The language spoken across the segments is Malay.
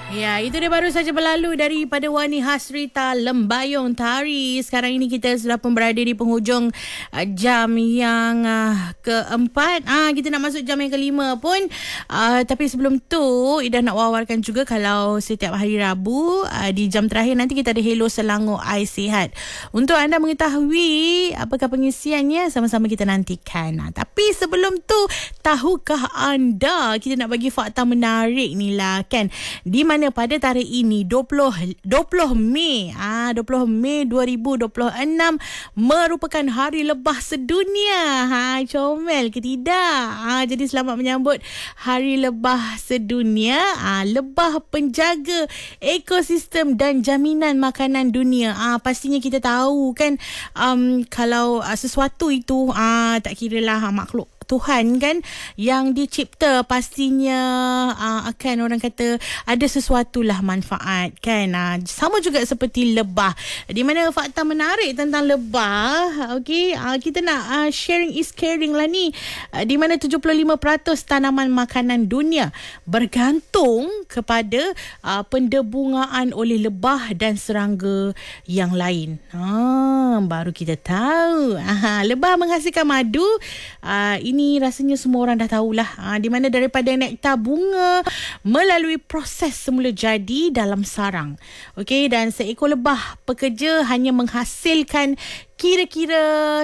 Ya, itu dia baru saja berlalu daripada Wani Hasrita Lembayung Tari. Sekarang ini kita sudah pun berada di penghujung jam yang keempat. Kita nak masuk jam yang kelima pun. Tapi sebelum tu, Ida nak wawarkan juga kalau setiap hari Rabu di jam terakhir nanti kita ada Hello Selangor I Sihat. Untuk anda mengetahui apakah pengisiannya, sama-sama kita nantikan. Tapi sebelum tu, tahukah anda kita nak bagi fakta menarik ni lah kan? Di mana pada tarikh ini 20 Mei 20 Mei 2026 merupakan Hari Lebah Sedunia. Comel ke tidak? Jadi selamat menyambut Hari Lebah Sedunia. Lebah penjaga ekosistem dan jaminan makanan dunia. Pastinya kita tahu kan, kalau sesuatu itu tak kiralah makhluk Tuhan kan yang dicipta, pastinya akan orang kata ada sesuatulah manfaat kan. Sama juga seperti lebah. Di mana fakta menarik tentang lebah, okey, kita nak sharing is caring lah ni. Di mana 75% tanaman makanan dunia bergantung kepada pendebungaan oleh lebah dan serangga yang lain. Baru kita tahu. Lebah menghasilkan madu. Ini rasanya semua orang dah tahulah. Di mana daripada nektar bunga melalui proses semula jadi dalam sarang. Okey, dan seekor lebah pekerja hanya menghasilkan kira-kira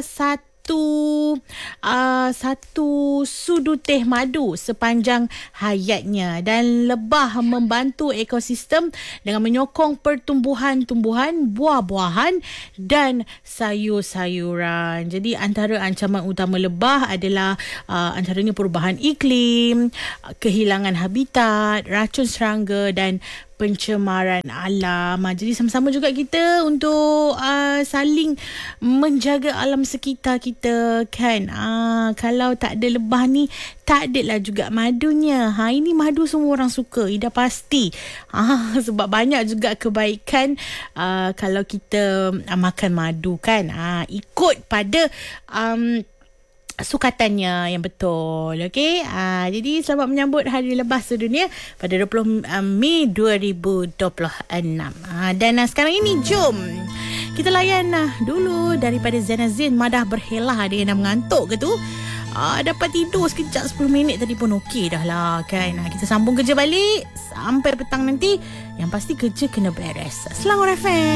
satu sudu teh madu sepanjang hayatnya, dan lebah membantu ekosistem dengan menyokong pertumbuhan-tumbuhan, buah-buahan dan sayur-sayuran. Jadi antara ancaman utama lebah adalah antaranya perubahan iklim, kehilangan habitat, racun serangga dan pencemaran alam. Jadi sama-sama juga kita untuk saling menjaga alam sekitar kita kan. Kalau tak ada lebah ni, tak adalah juga madunya. Ini madu semua orang suka, Ida pasti. Sebab banyak juga kebaikan kalau kita makan madu kan. Ikut pada sukatannya yang betul. Okey, jadi selamat menyambut Hari Lebah Sedunia pada 20 Mei 2026. Dan sekarang ini jom kita layan dulu daripada Zainal Zain, Madah Berhelah. Dia yang dah mengantuk ke tu? Dapat tidur sekejap 10 minit tadi pun okey dah lah kan. Kita sambung kerja balik sampai petang nanti. Yang pasti kerja kena beres. Selangor FM.